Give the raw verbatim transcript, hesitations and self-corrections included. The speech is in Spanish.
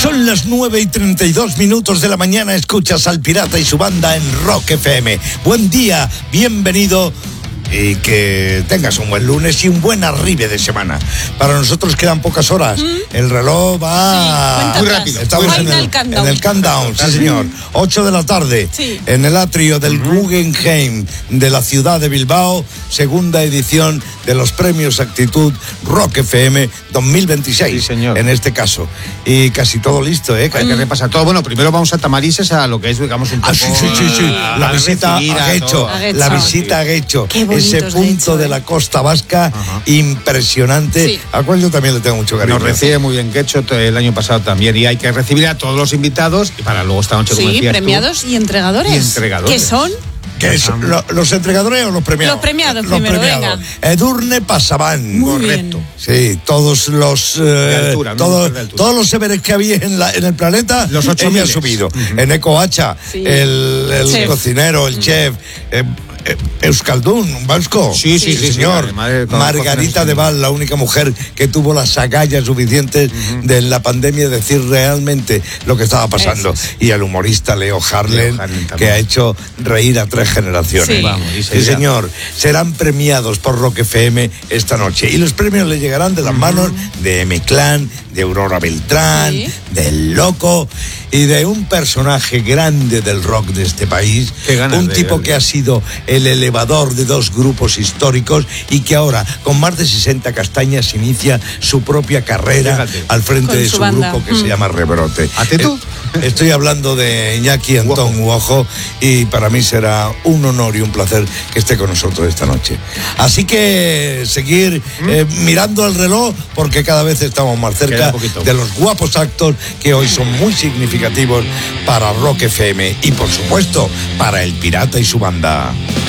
Son las nueve y treinta y dos minutos de la mañana. Escuchas al Pirata y su banda en Rock F M. Buen día, bienvenido. Y que tengas un buen lunes y un buen arribe de semana. Para nosotros quedan pocas horas. ¿Mm? El reloj va sí, muy rápido. Estamos en el, en el countdown, sí señor. ocho de la tarde, sí. En el atrio del uh-huh. Guggenheim de la ciudad de Bilbao, segunda edición de los premios Actitud Rock F M dos mil veintiséis. Sí, señor. En este caso. Y casi todo listo, ¿eh? Hay que repasar todo. Bueno, primero vamos a Tamarises, a lo que es, digamos, un poco... Ah, sí, sí, sí, sí. La, visita a Guecho. La visita a Guecho. Ese punto de, de la costa vasca, ajá, impresionante, sí, al cual yo también le tengo mucho cariño. Nos recibe muy bien Guecho, el año pasado también, y hay que recibir a todos los invitados y para luego esta noche, como sí, decías premiados tú, y entregadores. Y entregadores. ¿Qué son? ¿Qué es? ¿Lo, ¿Los entregadores o los premiados? Los premiados los primero, premiados. Venga. Edurne Pasaban. Muy correcto. Bien. Sí, todos los... Eh, de altura, ¿no? todo, de altura. Todos los Everest que había en, la, en el planeta, los ocho ella ha subido. Uh-huh. En Eco Hacha, sí, el, el chef. cocinero, el uh-huh. chef... Eh, Euskaldun, un vasco. Sí, sí, sí, señor. Sí, Margarita de Val, la única mujer que tuvo las agallas suficientes uh-huh. de la pandemia decir realmente lo que estaba pasando. Eso. Y el humorista Leo Harlem, Leo Harlem que ha hecho reír a tres generaciones. Sí, Vamos, sí señor. Serán premiados por Rock F M esta noche. Y los premios le llegarán de las uh-huh. manos de M-Clan, de Aurora Beltrán, sí, del Loco y de un personaje grande del rock de este país. Un tipo que ha sido el elevador de dos grupos históricos y que ahora, con más de sesenta castañas, inicia su propia carrera. Fíjate, al frente de su, su grupo que mm. se llama Rebrote. ¿A ti tú? Estoy hablando de Iñaki Antón Uojo y para mí será un honor y un placer que esté con nosotros esta noche. Así que seguir ¿Mm? eh, mirando el reloj porque cada vez estamos más cerca de los guapos actos que hoy son muy significativos para Rock F M y por supuesto para el Pirata y su banda.